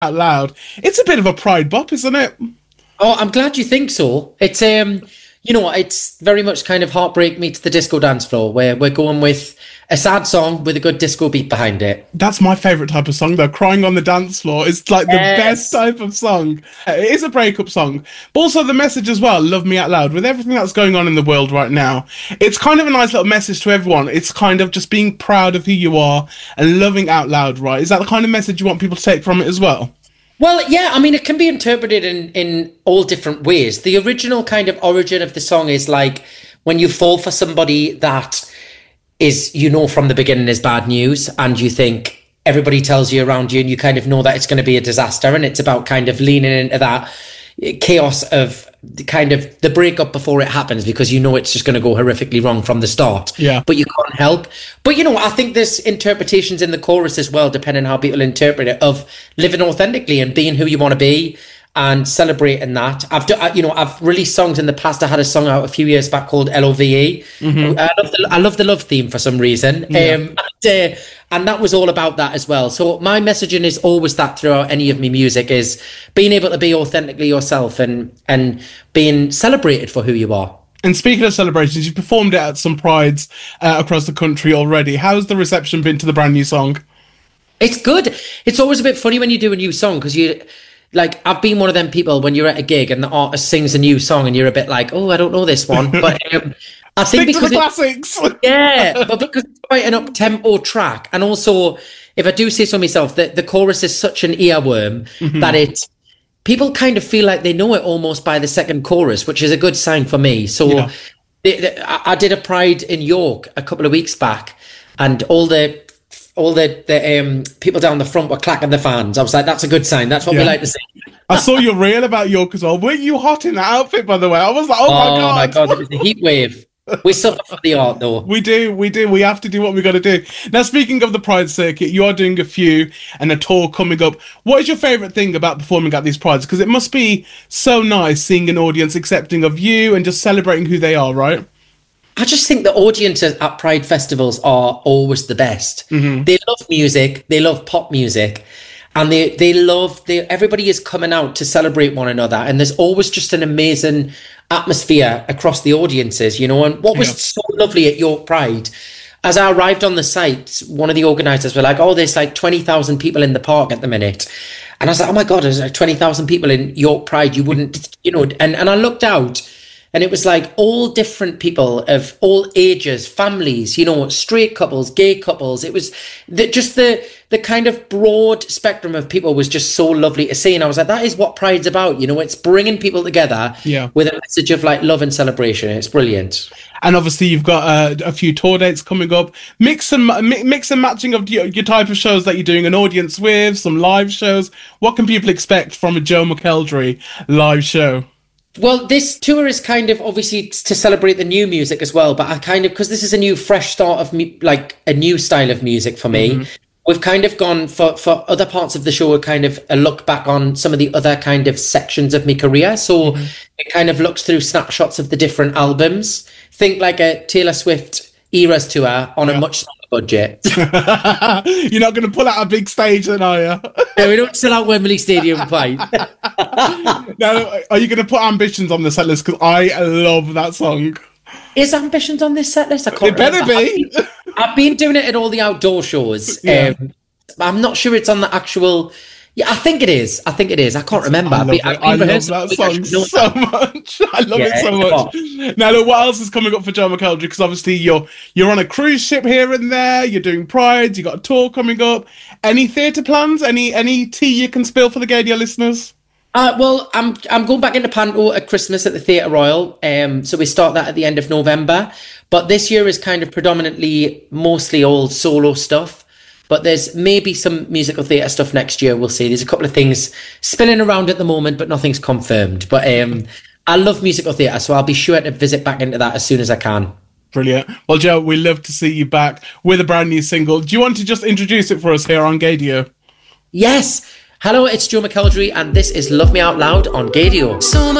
Out Loud. It's a bit of a pride bop, isn't it? Oh, I'm glad you think so. It's it's very much kind of Heartbreak meets the disco dance floor, where we're going with a sad song with a good disco beat behind it. That's my favourite type of song, though. Crying on the Dance Floor is like the best type of song. It is a breakup song, but also the message as well, Love Me Out Loud. With everything that's going on in the world right now, it's kind of a nice little message to everyone. It's kind of just being proud of who you are and loving out loud, right? Is that the kind of message you want people to take from it as well? Well, yeah, I mean, it can be interpreted in all different ways. The original kind of origin of the song is like when you fall for somebody that is, from the beginning is bad news, and you think everybody tells you around you, and you kind of know that it's going to be a disaster, and it's about kind of leaning into that chaos of kind of the breakup before it happens, because it's just going to go horrifically wrong from the start. Yeah. But you can't help. But I think there's interpretations in the chorus as well, depending how people interpret it, of living authentically and being who you want to be and celebrating that. I've released songs in the past. I had a song out a few years back called LOVE. Mm-hmm. I love the love theme for some reason. Yeah. And that was all about that as well. So my messaging is always that throughout any of my music, is being able to be authentically yourself and being celebrated for who you are. And speaking of celebrations, you've performed it at some prides across the country already. How's the reception been to the brand new song? It's good. It's always a bit funny when you do a new song, because I've been one of them people when you're at a gig and the artist sings a new song and you're a bit like, oh, I don't know this one. But I think because the classics. But because it's quite an up-tempo track. And also, if I do say so myself, the chorus is such an earworm that people kind of feel like they know it almost by the second chorus, which is a good sign for me. So I did a pride in York a couple of weeks back, and all the people down the front were clacking the fans. I was like, that's a good sign. That's what we like to see. I saw your reel about York as well. Were you hot in that outfit, by the way? I was like, oh my God, it was a heat wave. We suffer for the art, though. We do. We have to do what we got to do. Now, speaking of the Pride circuit, you are doing a few and a tour coming up. What is your favourite thing about performing at these Prides? Because it must be so nice seeing an audience accepting of you and just celebrating who they are, right? I just think the audiences at Pride festivals are always the best. Mm-hmm. They love music. They love pop music. And everybody is coming out to celebrate one another. And there's always just an amazing atmosphere across the audiences, And what was so lovely at York Pride, as I arrived on the site, one of the organisers were like, oh, there's like 20,000 people in the park at the minute. And I was like, oh my God, there's like 20,000 people in York Pride. You wouldn't, and I looked out, and it was like all different people of all ages, families, straight couples, gay couples. It was just the kind of broad spectrum of people was just so lovely to see. And I was like, that is what Pride's about. It's bringing people together with a message of like love and celebration. It's brilliant. And obviously you've got a few tour dates coming up. Mix and matching of your type of shows that you're doing an audience with, some live shows. What can people expect from a Joe McElderry live show? Well, this tour is kind of obviously to celebrate the new music as well, but I kind of, because this is a new fresh start of like a new style of music for me, we've kind of gone for other parts of the show, kind of a look back on some of the other kind of sections of my career. So it kind of looks through snapshots of the different albums. Think like a Taylor Swift Eras tour on a much smaller budget. You're not going to pull out a big stage then, are you? No, we don't sell out Wembley Stadium quite. Now, are you going to put Ambitions on the set list? Because I love that song. Is Ambitions on this set list? I It can't better be. I've been doing it at all the outdoor shows. I'm not sure it's on the actual... Yeah, I think it is. I can't remember. I love that song so much. I love it so much. Now, look, what else is coming up for Joe McElderry? Because obviously you're on a cruise ship here and there. You're doing Prides. You got a tour coming up. Any theatre plans? Any tea you can spill for the Gaydio listeners? Well, I'm going back into Panto at Christmas at the Theatre Royal. So we start that at the end of November. But this year is kind of mostly all solo stuff. But there's maybe some musical theatre stuff next year. We'll see. There's a couple of things spinning around at the moment, but nothing's confirmed. But I love musical theatre, so I'll be sure to visit back into that as soon as I can. Brilliant. Well, Joe, we love to see you back with a brand new single. Do you want to just introduce it for us here on Gaydio? Yes. Hello, it's Joe McElderry, and this is Love Me Out Loud on Gaydio.